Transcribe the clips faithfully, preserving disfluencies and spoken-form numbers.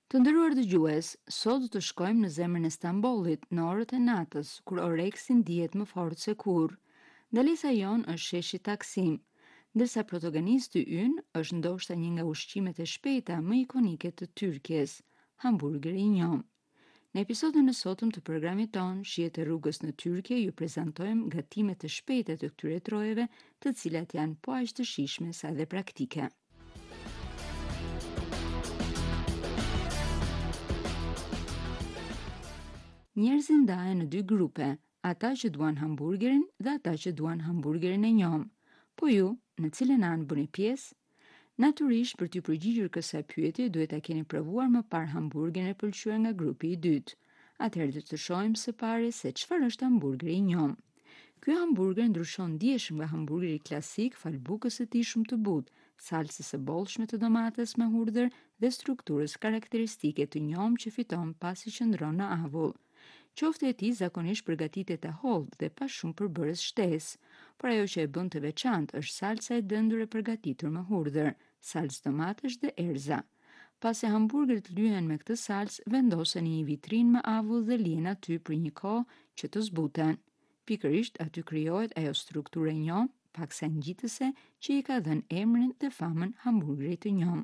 Të nderuar dëgjues, sot do të shkojmë në zemrën e Stambollit në orët e natës, kur Oreksi ndihet më fort se kurrë. Ndalesa jon është sheshi Taksim, ndërsa protagonisti ynë është ndoshta një nga ushqimet e shpejta më ikonike të Tyrkjes, hamburgeri i njom. Në episodin e sotëm të programit ton, Shihet e rrugës në Tyrkje, ju prezantojmë gatimet e shpejta të këtyre trojeve, të cilat janë po aq të shijshme sa dhe praktike. Njerëzit ndahen në dy grupe, ata që duan hamburgerin dhe ata që duan hamburgerin e njom. Po ju, në cilën anë bëni pjesë? Natyrisht, për t'ju përgjigjur kësaj pyetje, duhet ta keni provuar më parë hamburgerin e pëlqyer nga grupi i dytë. Atëherë do të shohim së pari se çfarë është hamburgeri i njom. Ky hamburger ndryshon ndjeshëm nga hamburgeri klasik fal bukës së tij shumë të butë, salsës së bollshme të domates me hudhër dhe strukturës karakteristike të njom që fiton pasi qëndron në avull. Qoftë e tij zakonisht përgatitet e hollë dhe pa shumë përbërës shtesë, por ajo që e bën të veçantë është salsa e dëndur e përgatitur me hudhër, salcë domatesh dhe erza. Pasi hamburgeret lyhen me këtë salcë, vendosen në një vitrinë me avull dhe lihen aty për një kohë që të zbuten. Pikërisht aty krijohet ajo strukturë e njom, paksa ngjitëse, që i ka dhënë emrin dhe famën hamburgerit të njom.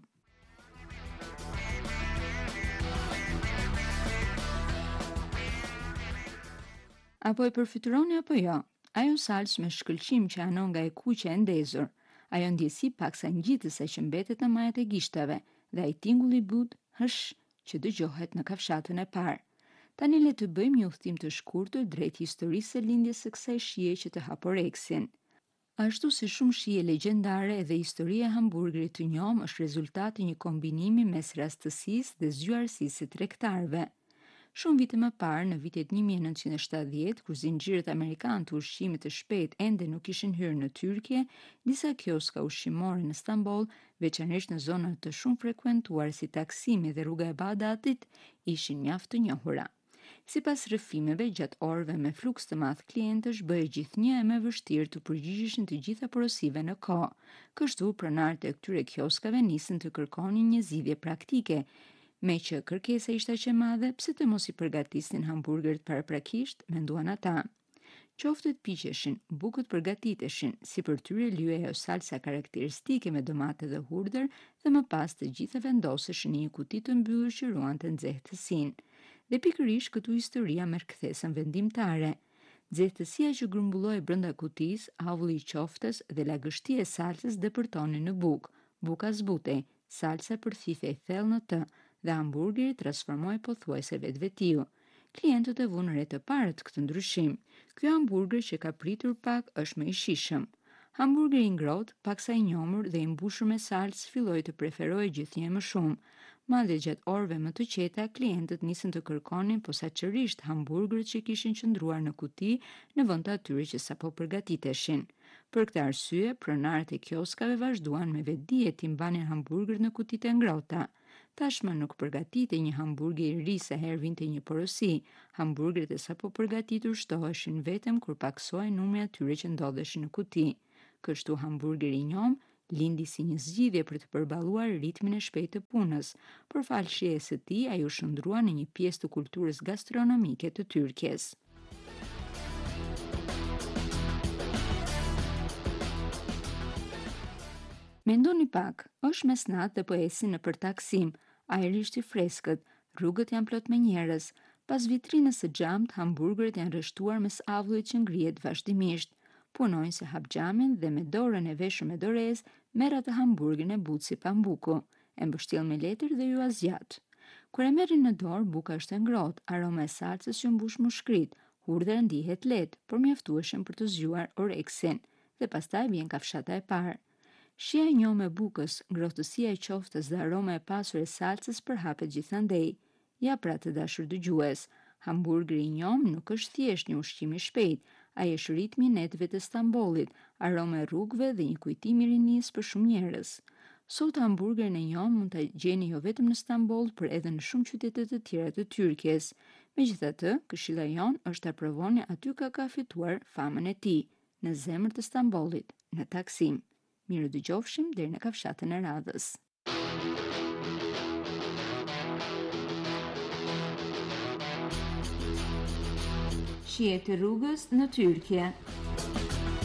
Apo e përfytyroni apo jo, ajo salcë me shkëlqim që anon nga e kuqe e ndezur, ajo ndjesi paksa ngjitëse që mbetet në majat e gishtave dhe ai tingull i butë hësh që dëgjohet në kafshatën e parë. Tani le të bëjmë një udhtim të shkurtër drejt historisë së lindjes së kësaj shije që të hap Oreksin. Ashtu si shumë shije legjendare, edhe historia e hamburgerit të njom është rezultati i një kombinimi mes rastësisë dhe zgjuarësisë së tregtarëve. Shumë vite më parë, në vitet një mijë e nëntëqind e shtatëdhjetë, kur zinxhirët amerikanë të ushqimit të shpejtë ende nuk ishin hyrë në Tyrkje, disa kioska ushqimore në Stamboll, veçanërisht në zona të shumë frekuentuar si Taksimi dhe rruga e Bagdatit, ishin mjaft të njohura. Sipas rrëfimeve, gjatë orëve me fluks të madh klientësh, bëhej gjithnjë e më vështirë të përgjigjeshin të gjitha porosive në kohë. Kështu, pronarët e këtyre kioskave nisën të kërkonin një zgjidhje praktike. Me që kërkesa ishte aq e madhe, pse të mos i përgatisnin hamburgerit paraprakisht, menduan ata. Qoftë të piqeshin, bukët përgatiteshin, sipër tyre lyhej ajo salsa karakteristike me domate dhe hudhër dhe më pas të gjitha vendoseshin në një kuti të mbyllur që ruante nxehtësinë. Dhe pikërisht këtu historia merr kthesën vendimtare. Nxehtësia që grumbulloi brenda kutisë, avulli i qoftës dhe lagështia e salsës depërtonin në bukë. Buka zbutej, salsa përthithej thellë në të dhe hamburgeri transformoi pothuajse vetvetiu. Klientët e vunë re të parë këtë ndryshim. Ky hamburger që ka pritur pak është më i shijshëm. Hamburgeri i ngrohtë, paksa i njomur dhe i mbushur me salcë filloi të preferohej gjithnjë më shumë. Madje gjatë orëve më të qeta, klientët nisën të kërkonin posaçërisht hamburgerët që kishin qëndruar në kuti në vend të atyre që sapo përgatiteshin. Për këtë arsye, pronarët e kioskave vazhduan me vetdije të mbanin hamburgerët në kutitë e ngrohta. Tashmë nuk përgatitej një hamburger i ri sa herë vinte një porosi. Hamburgerët e sapo përgatitur shtoheshin vetëm kur paksohej numri atyre që ndodheshin në kuti. Kështu hamburgeri i njom lindi si një zgjidhje për të përballuar ritmin e shpejtë të punës. Por fal shijes së tij, ai u shndrua në një pjesë të kulturës gastronomike të Tyrkjes. Mendoni pak, është mesnatë dhe po esin nëpër Taksim, ajri është i freskët, rrugët janë plot me njerëz. Pas vitrinës së xhamt, hamburgerët janë rreshtuar mes avullit që ngrihet vazhdimisht. Punojnë se hap xhamin dhe me dorën e veshur me dorez merr atë hamburgerin e butë si pambuku, e mbështjell me letër dhe ju azgjat. Kur e merrin në dorë, buka është e ngrohtë, aroma e salcës që mbush mushkrit, hudhra ndihet lehtë, por mjaftueshëm për të zgjuar Oreksin, dhe pastaj vjen kafshata e parë. Shija e njom e bukës, ngrohtësia e qoftës dhe aroma e pasur e salcës përhapet gjithandej. Ja pra të dashur dëgjues, hamburgeri i njom nuk është thjesht një ushqim i shpejtë, ai është ritmi i netëve të Stambollit, aroma e rrugëve dhe një kujtim i rinisë për shumë njerëz. Sot hamburgerin e njom mund ta gjeni jo vetëm në Stamboll, por edhe në shumë qytete të tjera të Tyrkjes. Megjithatë, këshilla jon është ta provoni aty ka ka fituar famën e tij, në zemër të Stambollit, në Taksim. Mirë dëgjofshim deri në kafshatën e radhës. shihet të rrugës në Tyrkje.